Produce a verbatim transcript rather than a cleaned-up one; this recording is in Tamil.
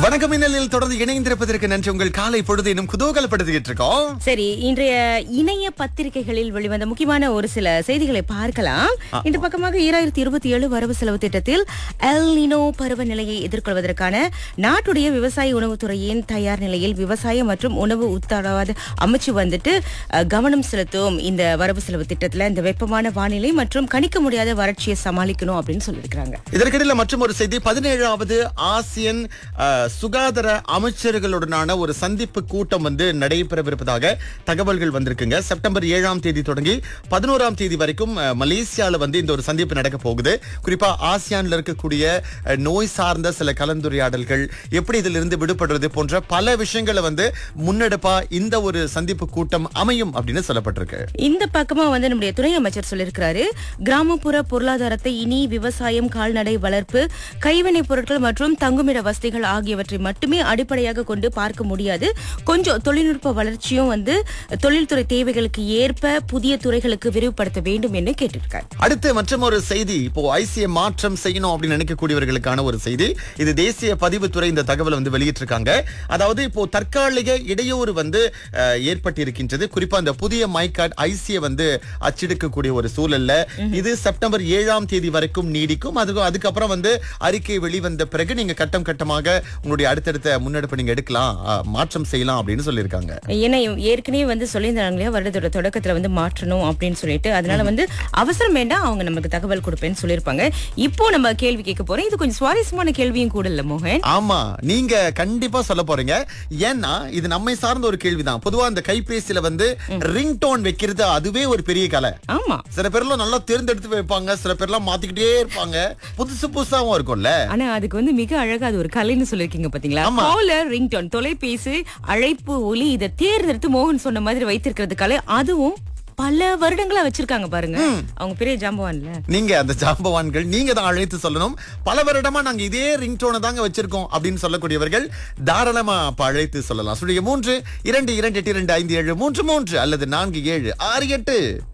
வணக்கம் இன்னலில் தொடர்ந்து இணைந்திருப்பதற்கு நன்றி. உங்கள் காலை பொழுது இன்னும் குதூகலப்படுத்திட்டு இருக்கோம். சரி, இன்றைய இணைய பத்திரிகைகளில் வெளிவந்த முக்கியமான ஒரு சில செய்திகளை பார்க்கலாம். இந்த பக்கமாக ஈராயிரத்தி இருபத்தி ஏழு வரவு செலவு திட்டத்தில் எல் நினோ பருவநிலையை எதிர்கொள்வதற்கான நாட்டுடைய விவசாய உணவுத்துறையின் தயார் நிலையில் விவசாய மற்றும் உணவு உத்தரவாத அமைச்சு வந்துட்டு அஹ், கவனம் செலுத்தும். இந்த வரவு செலவு திட்டத்துல இந்த வெப்பமான வானிலை மற்றும் கணிக்க முடியாத வறட்சியை சமாளிக்கணும் அப்படின்னு சொல்லியிருக்கிறாங்க. இதற்கிடையில மற்றும் ஒரு செய்தி, பதினேழாவது ஆசியன் அஹ், சுகாதார அமைச்சர்களுடனான ஒரு சந்திப்பு கூட்டம் வந்து நடைபெறவிருப்பதாக தகவல்கள் வந்திருக்குங்க. செப்டம்பர் ஏழாம் தேதி தொடங்கி பதினோராம் தேதி வரைக்கும் அஹ், மலேசியால வந்து இந்த ஒரு சந்திப்பு நடக்க போகுது. குறிப்பா ஆசியான்ல இருக்கக்கூடிய அஹ், நோய் சார்ந்த சில கலந்துரையாடல்கள், எப்படி இதில் இருந்து விடுபடுறது போன்ற பல விஷயங்களை வந்து முன்னெடுப்பா இந்த ஒரு சந்திப்பு கூட்டம் அமையும் அப்படின்னு சொல்லப்பட்டிருக்கு. இந்த பக்கமா வந்து நம்முடைய துணை அமைச்சர் சொல்லியிருக்கிறாரு, கிராமப்புற பொருளாதாரத்தை இனி விவசாயம், கால்நடை வளர்ப்பு, கைவினைப் பொருட்கள் மற்றும் தங்குமிட வசதிகள் ஆகியவற்றை மட்டுமே அடிப்படையாக கொண்டு பார்க்க முடியாது. கொஞ்சம் தொழில்நுட்ப வளர்ச்சியும் வந்து தொழில்துறை தேவைகளுக்கு ஏற்ப புதிய துறைகளுக்கு விரிவுபடுத்த வேண்டும் என்று கேட்டிருக்காரு. அடுத்து மற்றும் ஒரு செய்தி, இப்போ ஐசிஏ மாற்றம் செய்யணும் அப்படின்னு நினைக்கக்கூடியவர்களுக்கான ஒரு செய்தி. இது தேசிய பதிவுத்துறை இந்த தகவலை வந்து வெளியிட்டிருக்காங்க. அதாவது இப்போ தற்காலிக இடையூறு வந்து அஹ், ஏற்பட்டிருக்கின்றது. குறிப்பா அந்த புதிய மை கார்டு ஐசிஏ வந்து அச்செடுக்கக்கூடிய ஒரு சூழல்ல இது செப்டம்பர் ஏழாம் தேதி வரைக்கும் நீடிக்கும். அதுக்கு அதுக்கப்புறம் வந்து அறிக்கை வெளிவந்த பிறகு நீங்க கட்டம் கட்டமாக உங்களுடைய அடுத்தடுத்த முன்னெடுப்பு நீங்க எடுக்கலாம், அஹ், மாற்றம் செய்யலாம் அப்படின்னு சொல்லியிருக்காங்க. ஏன்னா ஏற்கனவே வந்து சொல்லியிருந்தாங்க இல்லையா, வருடத்தோட தொடக்கத்துல வந்து மாற்றணும் அப்படின்னு சொல்லிட்டு, அதனால வந்து அவசரம் வேண்டாம், அவங்க நமக்கு தகவல் கொடுப்பேன்னு சொல்லியிருப்பாங்க. இப்போ நம்ம கேள்வி கேட்க போறோம். இது கொஞ்சம் சுவாரஸ்யமான கேள்வியும் கூட இல்ல மோகன். ஆமா, நீங்க கண்டிப்பா சொல்ல போறீங்க. ஏன்னா இது நம்மை சார்ந்த ஒரு கேள்விதான். பொதுவா அந்த கைபேசியில வந்து ரிங் டோன் வைக்கிறது அதுவே ஒரு பெரிய கலை. ஆமா, சில பேர்லாம் நல்லா தேர்ந்தெடுத்து வைப்பாங்க, சில பேர்லாம் மாத்திக்கிட்டே இருப்பாங்க, புதுசு புதுசாவும் இருக்கும்ல. ஆனா அதுக்கு வந்து மிக அழகா அது ஒரு கலைன்னு சொல்லிருக்கீங்க பாத்தீங்களா. ஆமா. காலர் ரிங்டோன், தொலைபேசி அழைப்பு ஒலி, இதை தேர்ந்தெடுத்து மோகன் சொன்ன மாதிரி வைத்திருக்கிறது கலை. அதுவும் பல வருடங்களா வச்சிருக்காங்க பாருங்க. அவங்க பெரிய ஜாம்பவான்ல. நீங்க அந்த ஜாம்பவான்கள் நீங்க தான் அழைத்து சொல்லணும். பல வருடமா நாங்க இதே ரிங் டோனை தாங்க வச்சிருக்கோம் அப்படின்னு சொல்லக்கூடியவர்கள் தாராளமா அப்ப அழைத்து சொல்லலாம். சுழிய மூன்று இரண்டு இரண்டு எட்டு இரண்டு ஐந்து ஏழு மூன்று மூன்று அல்லது நான்கு ஏழு ஆறு எட்டு.